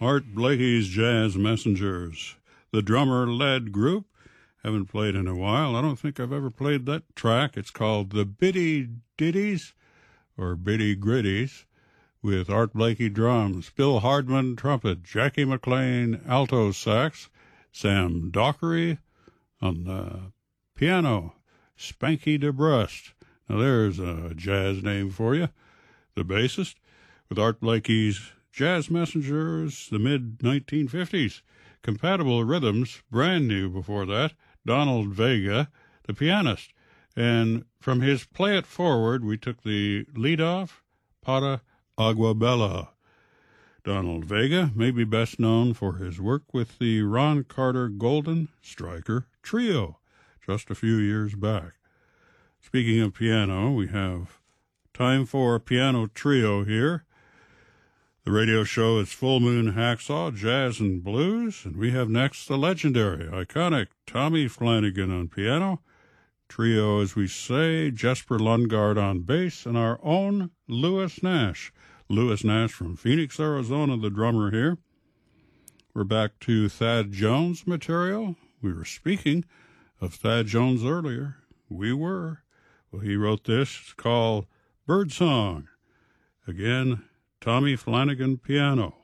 Art Blakey's Jazz Messengers, the drummer-led group. Haven't played in a while. I don't think I've ever played that track. It's called the Biddy Ditties, or Biddy Gritties, with Art Blakey drums, Bill Hardman trumpet, Jackie McLean alto sax, Sam Dockery on the piano, Spanky DeBrust. Now there's a jazz name for you. The bassist, with Art Blakey's Jazz Messengers, the mid-1950s. Compatible Rhythms, brand new before that, Donald Vega, the pianist. And from his Play It Forward, we took the lead off, Para Agua Bella. Donald Vega may be best known for his work with the Ron Carter Golden Striker Trio just a few years back. Speaking of piano, we have time for a piano trio here. The radio show is Full Moon Hacksaw, Jazz and Blues, and we have next the legendary, iconic Tommy Flanagan on piano, trio, as we say, Jesper Lundgaard on bass, and our own Louis Nash. Louis Nash from Phoenix, Arizona, the drummer here. We're back to Thad Jones material. We were speaking of Thad Jones earlier. We were. Well, he wrote this. It's called Birdsong. Again, Tommy Flanagan piano.